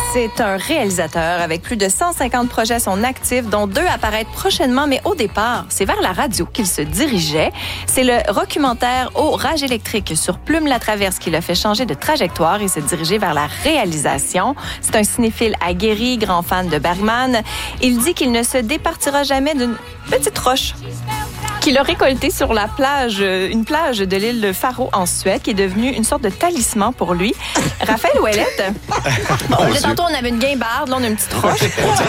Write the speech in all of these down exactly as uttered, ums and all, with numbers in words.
C'est un réalisateur avec plus de cent cinquante projets à son actif, dont deux apparaîtront prochainement, mais au départ, c'est vers la radio qu'il se dirigeait. C'est le documentaire Au rage électrique sur Plume la Traverse qui l'a fait changer de trajectoire et se diriger vers la réalisation. C'est un cinéphile aguerri, grand fan de Bergman. Il dit qu'il ne se départira jamais d'une petite roche qu'il a récolté sur la plage, une plage de l'île de Faro en Suède, qui est devenue une sorte de talisman pour lui. Raphaël Ouellette, bon, là, tantôt on avait une guimbarde, là on a une petite roche.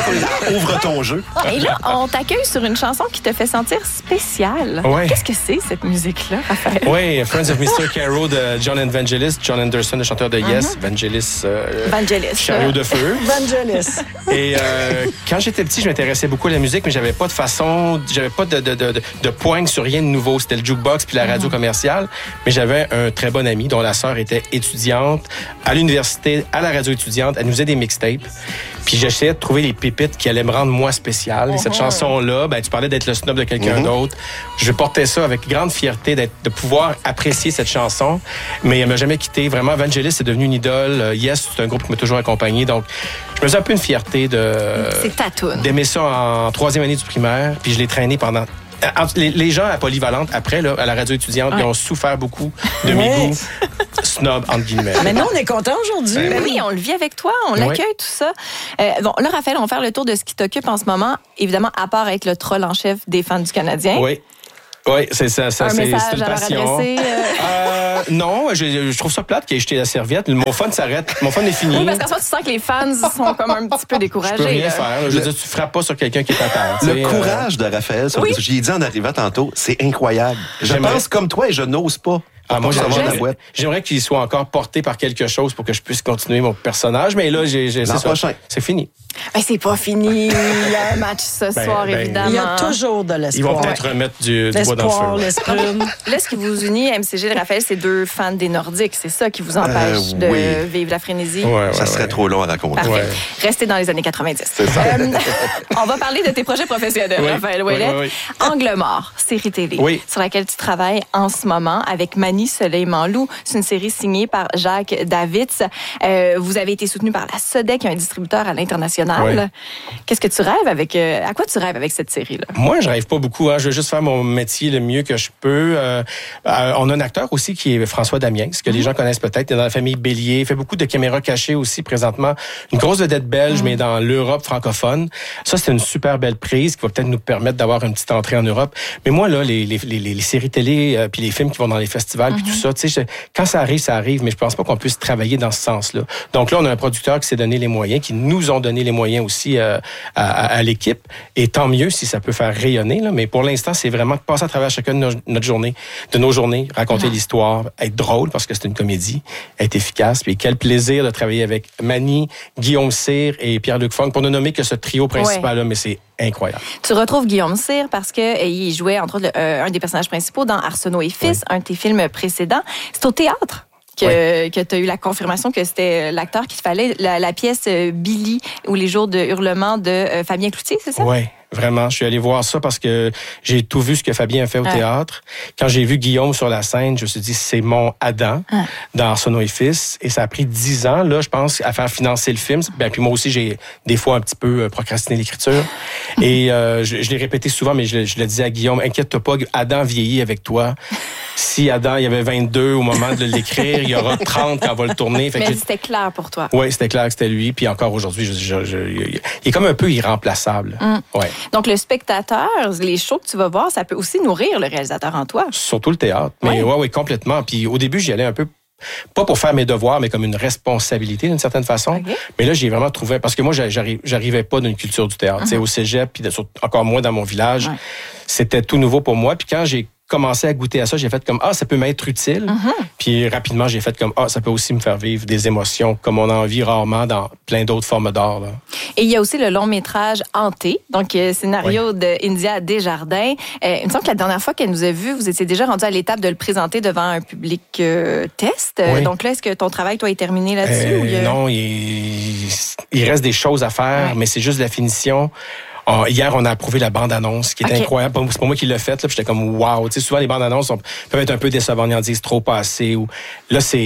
Ouvre ton jeu. Et là, on t'accueille sur une chanson qui te fait sentir spécial. Ouais. Qu'est-ce que c'est, cette musique-là, Raphaël? Oui, Friends of mister Caro de John Evangelis, John Anderson, le chanteur de Yes, uh-huh. Vangelis, euh, Vangelis. Chariot de feu. Vangelis. Et euh, quand j'étais petit, je m'intéressais beaucoup à la musique, mais j'avais pas de façon, j'avais pas de, de, de, de, de poigne sur rien de nouveau. C'était le jukebox puis la radio mm-hmm. commerciale. Mais j'avais un très bon ami dont la sœur était étudiante à l'université, à la radio étudiante. Elle nous faisait des mixtapes. Puis j'essayais de trouver les pépites qui allaient me rendre moi spécial. Et cette chanson-là, ben, tu parlais d'être le snob de quelqu'un mm-hmm. d'autre. Je portais ça avec grande fierté d'être, de pouvoir apprécier cette chanson. Mais elle m'a jamais quitté. Vraiment, Vangelis est devenu une idole. Yes, c'est un groupe qui m'a toujours accompagné. Donc, je me faisais un peu une fierté de, c'est ta toune. D'aimer ça en troisième année du primaire. Puis je l'ai traîné pendant... Les, les gens à Polyvalente, après, là, à la radio étudiante, ouais. ils ont souffert beaucoup de mes goûts snob, entre guillemets. Mais nous, on est contents aujourd'hui. Ben, ben oui, on le vit avec toi, on ouais. l'accueille, tout ça. Euh, bon, là, Raphaël, on va faire le tour de ce qui t'occupe en ce moment. Évidemment, à part être le troll en chef des fans du Canadien. Oui. Oui, c'est ça. ça un c'est, message c'est une à passion. leur adresser, euh... Euh, non, je, je trouve ça plate qu'il ait jeté la serviette. Mon fun s'arrête. Mon fun est fini. Oui, parce qu'en fait, tu sens que les fans sont comme un petit peu découragés. Je peux rien là. faire. Je veux dire, tu frappes pas sur quelqu'un qui est à terre. Le courage euh... de Raphaël, ça, oui. je l'ai dit en arrivant tantôt, c'est incroyable. Je J'aimerais... pense comme toi et je n'ose pas. Ah, moi, j'aimerais, j'aimerais qu'il soit encore porté par quelque chose pour que je puisse continuer mon personnage. Mais là, j'ai, j'ai, L'an c'est prochain. Ça. C'est fini. Ben, c'est pas fini. Il y a un match ce ben, soir, ben, évidemment. Il y a toujours de l'espoir. Ils vont peut-être ouais. remettre du, du bois dans le feu. L'espoir, l'esprime. Là, ce qui vous unit, M C G et Raphaël, c'est deux fans des Nordiques. C'est ça qui vous empêche euh, oui. de vivre la frénésie. Ouais, ouais, ça serait ouais. trop long à raconter. Parfait. Ouais. Restez dans les années quatre-vingt-dix. C'est ça. Euh, on va parler de tes projets professionnels, oui. Raphaël Ouellette. Oui, oui, oui. Angle mort, série télé, oui. sur laquelle tu travailles en ce moment avec Mani Soleil-Manlou. C'est une série signée par Jacques Davids. Euh, vous avez été soutenu par la Sodec, un distributeur à l'international. Oui. Qu'est-ce que tu rêves avec... Euh, à quoi tu rêves avec cette série-là? Moi, je rêve pas beaucoup. Hein. Je veux juste faire mon métier le mieux que je peux. Euh, euh, on a un acteur aussi qui est François Damiens, que mm-hmm. les gens connaissent peut-être. Il est dans la famille Bélier. Il fait beaucoup de caméras cachées aussi présentement. Une grosse vedette belge, mm-hmm. mais dans l'Europe francophone. Ça, c'est une super belle prise qui va peut-être nous permettre d'avoir une petite entrée en Europe. Mais moi, là, les, les, les, les séries télé euh, puis les films qui vont dans les festivals puis mm-hmm. tout ça, tu sais, quand ça arrive, ça arrive, mais je pense pas qu'on puisse travailler dans ce sens-là. Donc là, on a un producteur qui s'est donné les moyens, qui nous ont donné les moyens aussi euh, à, à, à l'équipe. Et tant mieux si ça peut faire rayonner, là. Mais pour l'instant, c'est vraiment de passer à travers chacune de nos, notre journée, de nos journées, raconter ah. l'histoire, être drôle parce que c'est une comédie, être efficace. Puis quel plaisir de travailler avec Mani, Guillaume Cyr et Pierre-Luc Funk, pour ne nommer que ce trio principal-là, ouais. mais c'est incroyable. Tu retrouves Guillaume Cyr parce qu'il jouait, entre autres, euh, un des personnages principaux dans Arsenault et Fils, oui. un de tes films précédents. C'est au théâtre que, oui. que tu as eu la confirmation que c'était l'acteur qu'il te fallait, la, la pièce Billy ou Les jours de hurlement de euh, Fabien Cloutier, c'est ça? Oui. Vraiment, je suis allé voir ça parce que j'ai tout vu ce que Fabien a fait au ah. théâtre. Quand j'ai vu Guillaume sur la scène, je me suis dit, c'est mon Adam ah. dans Arsenault et Fils. Et ça a pris dix ans, là, je pense, à faire financer le film. Ben, puis moi aussi, j'ai des fois un petit peu procrastiné l'écriture. et euh, je, je l'ai répété souvent, mais je, je le disais à Guillaume, inquiète-toi pas, Adam vieillit avec toi. Si Adam, il y avait vingt-deux au moment de l'écrire, il y aura trente quand on va le tourner. Fait mais que c'était clair pour toi. Oui, c'était clair que c'était lui. Puis encore aujourd'hui, je, je, je, il est comme un peu irremplaçable. Mm. Ouais. Donc, le spectateur, les shows que tu vas voir, ça peut aussi nourrir le réalisateur en toi. Surtout le théâtre. Mais oui, ouais, ouais, complètement. Puis au début, j'y allais un peu, pas pour faire mes devoirs, mais comme une responsabilité d'une certaine façon. Okay. Mais là, j'ai vraiment trouvé, parce que moi, j'arrive, j'arrivais pas d'une culture du théâtre. Uh-huh. Au cégep, puis encore moins dans mon village. Ouais. C'était tout nouveau pour moi. Puis quand j'ai commencé à goûter à ça, j'ai fait comme, ah, ça peut m'être utile. Mm-hmm. Puis rapidement, j'ai fait comme, ah, ça peut aussi me faire vivre des émotions comme on en vit rarement dans plein d'autres formes d'art. Là. Et il y a aussi le long métrage Hanté, donc euh, scénario oui. de India Desjardins. Euh, il me semble que la dernière fois qu'elle nous a vus, vous étiez déjà rendu à l'étape de le présenter devant un public euh, test. Oui. Donc là, est-ce que ton travail, toi, est terminé là-dessus? Euh, ou il y a... Non, il, il reste des choses à faire, oui. mais c'est juste la finition. Oh, hier, on a approuvé la bande-annonce, qui est okay. incroyable. C'est pas moi qui l'ai faite, là, puis j'étais comme, wow. Tu sais, souvent, les bandes-annonces on, peuvent être un peu décevantes, ils en disent trop pas assez. Ou... Là, c'est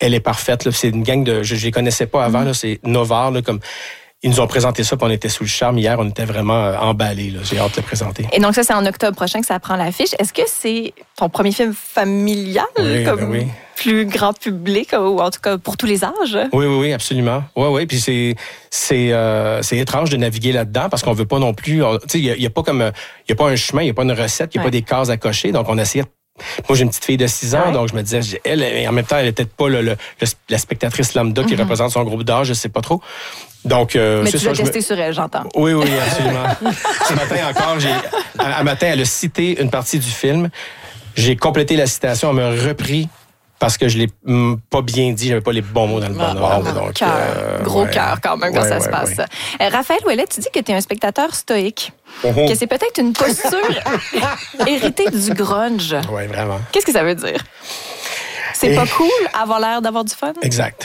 elle est parfaite. Là. C'est une gang de... Je ne les connaissais pas avant. Mm. Là, c'est Novar, là, comme... Ils nous ont présenté ça, puis on était sous le charme. Hier, on était vraiment euh, emballés. Là. J'ai hâte de le présenter. Et donc ça, c'est en octobre prochain que ça prend l'affiche. Est-ce que c'est ton premier film familial, oui, comme ben oui. plus grand public, ou en tout cas pour tous les âges? Oui, oui, oui, absolument. Oui, oui. Puis c'est c'est euh, c'est étrange de naviguer là-dedans parce qu'on veut pas non plus... Tu sais, il y, y a pas comme... Il y a pas un chemin, il y a pas une recette, il y a ouais. pas des cases à cocher. Donc, on essayait... Moi, j'ai une petite fille de six ans, ouais. donc je me disais, elle, elle, en même temps, elle est peut-être pas le, le, le, la spectatrice lambda qui mm-hmm. représente son groupe d'âge, je sais pas trop. Donc, euh, mais tu l'as testé me... sur elle, j'entends. Oui, oui, absolument. Ce matin encore, j'ai, un matin, elle a cité une partie du film. J'ai complété la citation, elle m'a repris parce que je l'ai mm, pas bien dit, j'avais pas les bons mots dans le bon ordre. Ah, donc, cœur. Euh, Gros ouais. cœur quand même quand ouais, ça ouais, se passe. Ouais. Euh, Raphaël Ouellet, tu dis que tu es un spectateur stoïque. Uh-huh. Que c'est peut-être une posture héritée du grunge. Oui, vraiment. Qu'est-ce que ça veut dire? C'est Et... pas cool avoir l'air d'avoir du fun? Exact.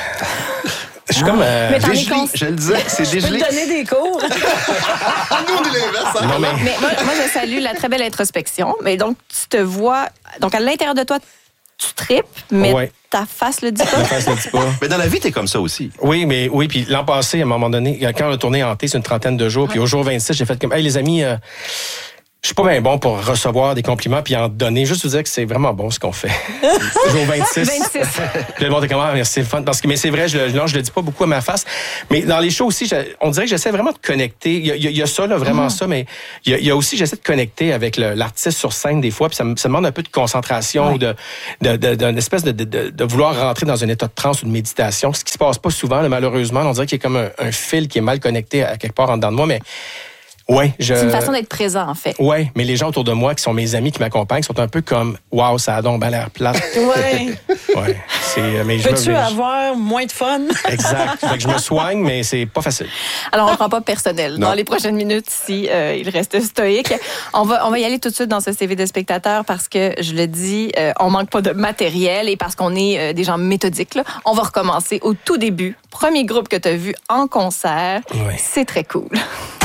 Je suis ah, comme... Euh, mais dégelé, cons... je le disais, c'est dégelé. Je peux te donner des cours. Nous, on est l'inverse. Non, mais... mais moi, moi, je salue la très belle introspection. Mais donc, tu te vois... Donc, à l'intérieur de toi, tu tripes, mais ouais. ta face le dit pas. Ta face le dit pas. Mais dans la vie, t'es comme ça aussi. Oui, mais oui. Puis l'an passé, à un moment donné, quand on a tourné Hanté, c'est une trentaine de jours. Ouais. Puis au jour vingt-six, j'ai fait comme... Hey, les amis... Euh, je suis pas bien bon pour recevoir des compliments puis en donner. Juste vous dire que c'est vraiment bon ce qu'on fait. Jour vingt-six. vingt-six. Puis le monde est comme, ah, merci, c'est le fun. Parce que, mais c'est vrai, je, non, je le dis pas beaucoup à ma face. Mais dans les shows aussi, je, on dirait que j'essaie vraiment de connecter. Il y a, il y a ça, là, vraiment mm. ça, mais il y, a, il y a aussi, j'essaie de connecter avec le, l'artiste sur scène des fois. Puis ça me, ça demande un peu de concentration, ouais. de, de, de, d'une espèce de, de, de, de vouloir rentrer dans un état de transe ou de méditation. Ce qui se passe pas souvent, là, malheureusement. On dirait qu'il y a comme un, un fil qui est mal connecté à quelque part en dedans de moi, mais ouais, je... C'est une façon d'être présent, en fait. Oui, mais les gens autour de moi, qui sont mes amis, qui m'accompagnent, sont un peu comme « Wow, ça a donc bien l'air plate. » Oui. Oui. C'est, mais Peux-tu je me... avoir moins de fun? Exact. Fait que je me soigne, mais c'est pas facile. Alors, on ne prend pas personnel. Non. Dans les prochaines minutes, si euh, il reste stoïque. On va, on va y aller tout de suite dans ce C V de spectateur parce que, je le dis, euh, on manque pas de matériel et parce qu'on est euh, des gens méthodiques. Là. On va recommencer au tout début. Premier groupe que tu as vu en concert. Oui. C'est très cool.